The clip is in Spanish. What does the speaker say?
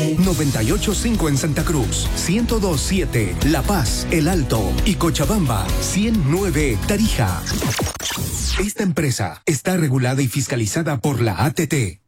98.5 en Santa Cruz, 102.7 La Paz, El Alto y Cochabamba, 100.9 Tarija. Esta empresa está regulada y fiscalizada por la ATT.